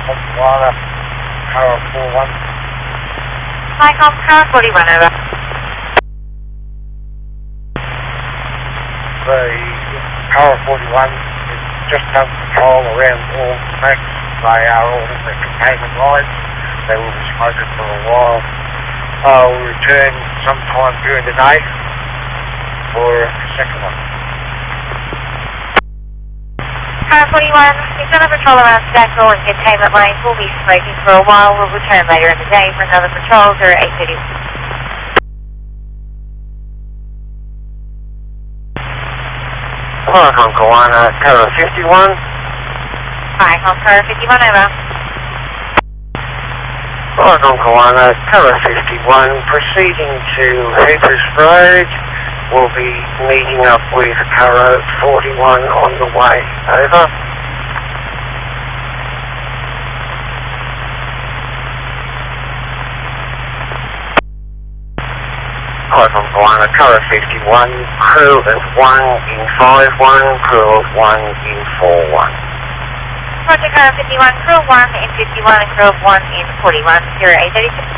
Montana, Power 41. Hi, Power 41, over. The Power 41 is just under control around all tracks. They are all in the containment lines. They will be smoking for a while. I'll return sometime during the day for the second one. Power 41, you've done a patrol around Stackle and containment lanes. We'll be smoking for a while. We'll return later in the day for another patrol. 0830. Hi, Hong Kong, Power 51. Hi, Power 51, over. Hi, Hong Kong, Power 51, proceeding to Hoopers Road. We'll be meeting up with Power 41 on the way. Over. Hi, Hong Kong, Power 51, crew of 1 in 5-1, crew of 1 in 4-1. Roger, Power 51, crew of 1 in 51 and crew of 1 in 41, 0836.